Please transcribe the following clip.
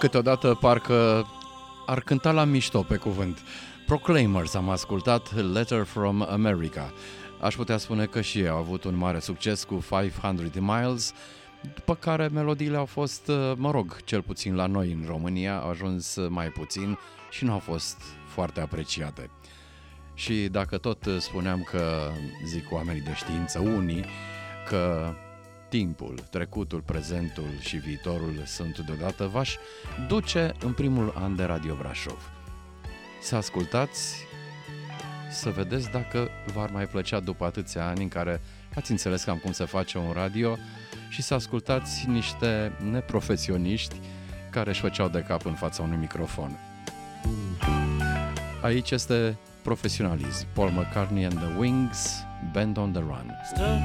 Câteodată parcă ar cânta la mișto pe cuvânt. Proclaimers am ascultat, Letter from America. Aș putea spune că și ei au avut un mare succes cu 500 Miles, după care melodiile au fost, cel puțin la noi în România, au ajuns mai puțin și nu au fost foarte apreciate. Și dacă tot spuneam că, zic oamenii de știință, unii, că timpul, trecutul, prezentul și viitorul sunt deodată, v-aș duce în primul an de Radio Brașov. Să ascultați, să vedeți dacă v-ar mai plăcea după atâția ani în care ați înțeles cam cum se face un radio și să ascultați niște neprofesioniști care își făceau de cap în fața unui microfon. Aici este profesionalism. Paul McCartney and the Wings, Band on the Run.